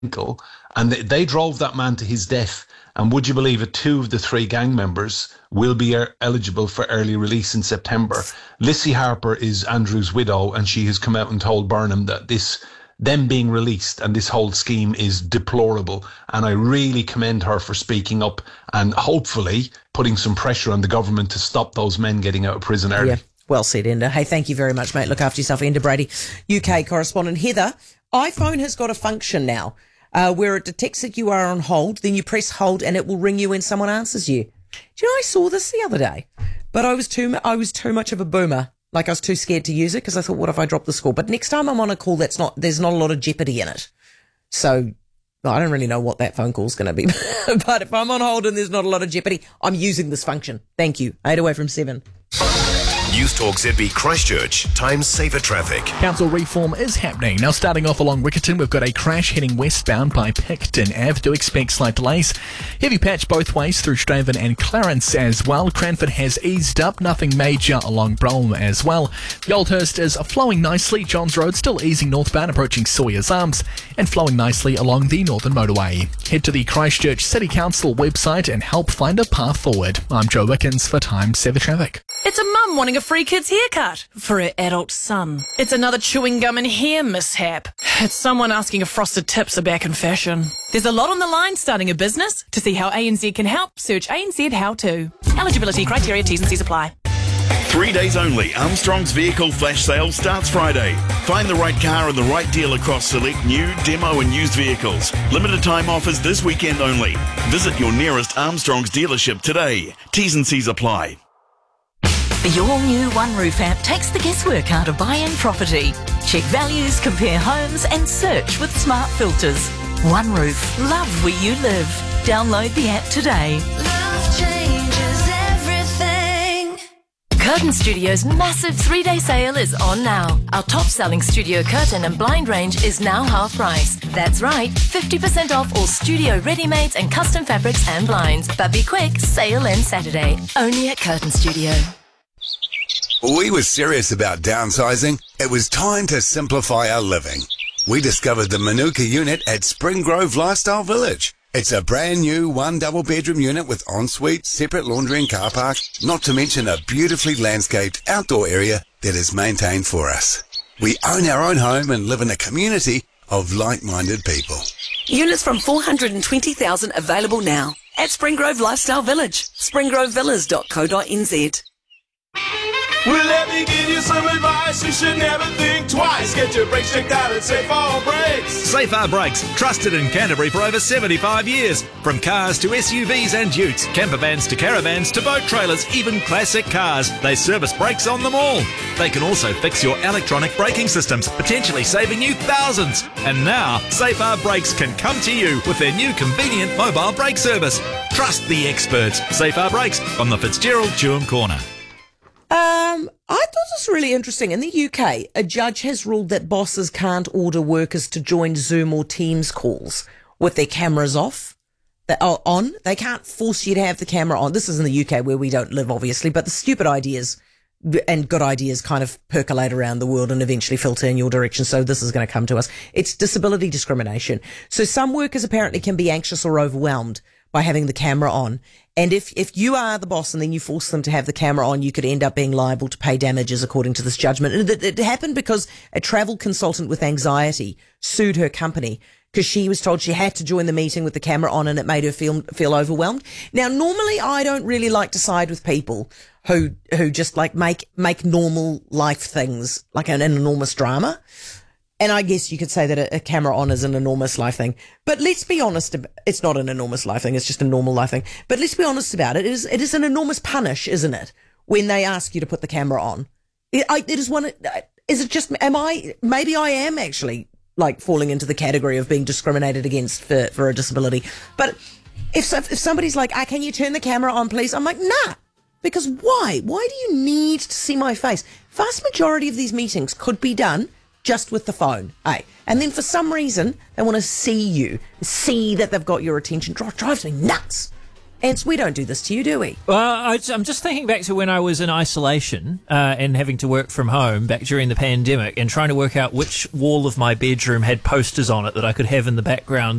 ankle, and they drove that man to his death. And would you believe it, 2 of the 3 gang members will be eligible for early release in September. Lissy Harper is Andrew's widow, and she has come out and told Burnham that them being released and this whole scheme is deplorable. And I really commend her for speaking up and hopefully putting some pressure on the government to stop those men getting out of prison early. Yeah, well said, Enda. Hey, thank you very much, mate. Look after yourself. Enda Brady, UK correspondent. Heather, iPhone has got a function now where it detects that you are on hold, then you press hold and it will ring you when someone answers you. Do you know, I saw this the other day, but I was too much of a boomer. Like, I was too scared to use it because I thought, what if I drop the call? But next time I'm on a call, there's not a lot of jeopardy in it. So I don't really know what that phone call's going to be. But if I'm on hold and there's not a lot of jeopardy, I'm using this function. Thank you. 8 away from 7. News Talk ZB Christchurch, times safer traffic. Council reform is happening. Now, starting off along Riccarton, we've got a crash heading westbound by Picton Ave. Do expect slight delays. Heavy patch both ways through Straven and Clarence as well. Cranford has eased up. Nothing major along Brome as well. The Oldhurst is flowing nicely. Johns Road still easing northbound, approaching Sawyer's Arms, and flowing nicely along the Northern Motorway. Head to the Christchurch City Council website and help find a path forward. I'm Joe Wickens for Times Saver Traffic. It's a mum wanting a free kid's haircut for her adult son. It's another chewing gum and hair mishap. It's someone asking if frosted tips are back in fashion. There's a lot on the line starting a business. To see how ANZ can help, search ANZ How To. Eligibility criteria, T's and C's apply. 3 days only. Armstrong's vehicle flash sale starts Friday. Find the right car and the right deal across select new, demo and used vehicles. Limited time offers this weekend only. Visit your nearest Armstrong's dealership today. T's and C's apply. The all-new OneRoof app takes the guesswork out of buying property. Check values, compare homes and search with smart filters. OneRoof, love where you live. Download the app today. Love changes everything. Curtain Studio's massive 3-day sale is on now. Our top-selling studio curtain and blind range is now half price. That's right, 50% off all studio ready-mades and custom fabrics and blinds. But be quick, sale ends Saturday. Only at Curtain Studio. We were serious about downsizing. It was time to simplify our living. We discovered the Manuka unit at Spring Grove Lifestyle Village. It's a brand new 1 double bedroom unit with ensuite, separate laundry and car park, not to mention a beautifully landscaped outdoor area that is maintained for us. We own our own home and live in a community of like-minded people. Units from $420,000 available now at Spring Grove Lifestyle Village. springgrovevillas.co.nz. Well, let me give you some advice. You should never think twice. Get your brakes checked out at Safe R Brakes. Safe R Brakes, trusted in Canterbury for over 75 years. From cars to SUVs and utes, camper vans to caravans to boat trailers, even classic cars. They service brakes on them all. They can also fix your electronic braking systems, potentially saving you thousands. And now, Safe R Brakes can come to you with their new convenient mobile brake service. Trust the experts. Safe R Brakes on the Fitzgerald Chewham Corner. I thought this was really interesting. In the UK, a judge has ruled that bosses can't order workers to join Zoom or Teams calls with their cameras off. On. They can't force you to have the camera on. This is in the UK where we don't live, obviously, but the stupid ideas and good ideas kind of percolate around the world and eventually filter in your direction. So this is going to come to us. It's disability discrimination. So some workers apparently can be anxious or overwhelmed by having the camera on. And if you are the boss and then you force them to have the camera on, you could end up being liable to pay damages according to this judgment. And it happened because a travel consultant with anxiety sued her company because she was told she had to join the meeting with the camera on and it made her feel overwhelmed. Now, normally I don't really like to side with people who just like make normal life things like an enormous drama. And I guess you could say that a camera on is an enormous life thing. But let's be honest, it's not an enormous life thing, it's just a normal life thing. But let's be honest about it. It is an enormous punish, isn't it? When they ask you to put the camera on. Maybe I am actually like falling into the category of being discriminated against for a disability. But if somebody's like, can you turn the camera on, please? I'm like, nah. Because why? Why do you need to see my face? Vast majority of these meetings could be done just with the phone, and then for some reason they want to see you, see that they've got your attention. Drives me nuts. Ants, we don't do this to you, do we? Well, I'm just thinking back to when I was in isolation and having to work from home back during the pandemic and trying to work out which wall of my bedroom had posters on it that I could have in the background